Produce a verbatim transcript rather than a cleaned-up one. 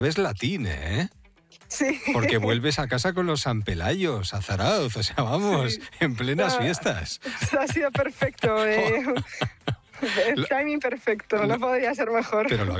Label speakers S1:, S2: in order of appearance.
S1: Es latín, ¿eh?
S2: Sí.
S1: Porque vuelves a casa con los San Pelayos, a Zarauz, o sea, vamos, sí. en plenas ah, fiestas.
S2: Ha sido perfecto, eh. El timing perfecto, no podría ser mejor.
S1: Pero lo